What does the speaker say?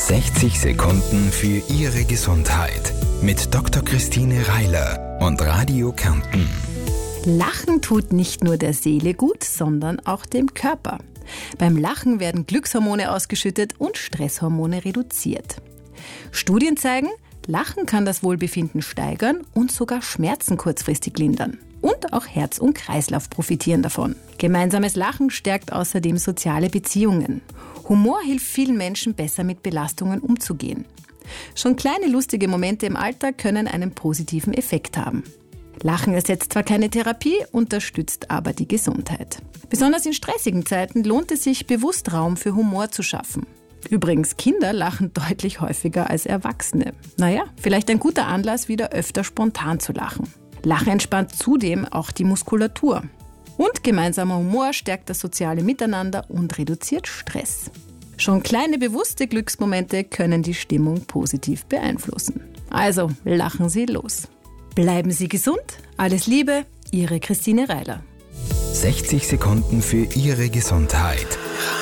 60 Sekunden für Ihre Gesundheit mit Dr. Christine Reiler und Radio Kärnten. Lachen tut nicht nur der Seele gut, sondern auch dem Körper. Beim Lachen werden Glückshormone ausgeschüttet und Stresshormone reduziert. Studien zeigen, Lachen kann das Wohlbefinden steigern und sogar Schmerzen kurzfristig lindern. Und auch Herz und Kreislauf profitieren davon. Gemeinsames Lachen stärkt außerdem soziale Beziehungen. Humor hilft vielen Menschen, besser mit Belastungen umzugehen. Schon kleine lustige Momente im Alltag können einen positiven Effekt haben. Lachen ersetzt zwar keine Therapie, unterstützt aber die Gesundheit. Besonders in stressigen Zeiten lohnt es sich, bewusst Raum für Humor zu schaffen. Übrigens, Kinder lachen deutlich häufiger als Erwachsene. Naja, vielleicht ein guter Anlass, wieder öfter spontan zu lachen. Lachen entspannt zudem auch die Muskulatur. Und gemeinsamer Humor stärkt das soziale Miteinander und reduziert Stress. Schon kleine bewusste Glücksmomente können die Stimmung positiv beeinflussen. Also lachen Sie los. Bleiben Sie gesund. Alles Liebe, Ihre Christine Reiler. 60 Sekunden für Ihre Gesundheit.